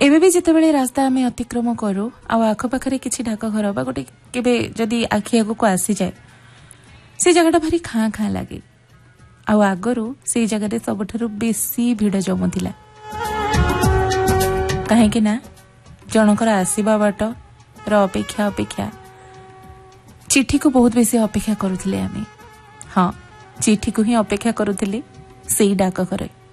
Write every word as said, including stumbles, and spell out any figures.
एबे भी जितेबेले रास्ता आम अतिक्रम करूँ आखपाखे किसी डाकघर बा गोटे केबे जदि आखि आगक आसी जाए से जगह भारी खाँ खाँ लगे आगरू से जगह सबुठ बेसी भिड़ जमुला कहीं ना जनकर आसवा बाट अपेक्षा अपेक्षा चिठी को बहुत बेसी अपेक्षा करुले आम हाँ चिठी को ही अपेक्षा करुले से डाकघर।